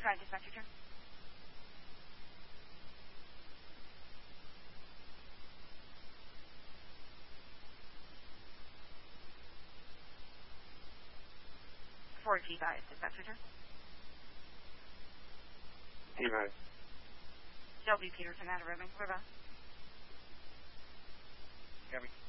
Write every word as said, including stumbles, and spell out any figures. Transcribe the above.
five dispatcher turn. four T five dispatcher turn. T five. Shelby Peterson out of Ribbon. River. Copy.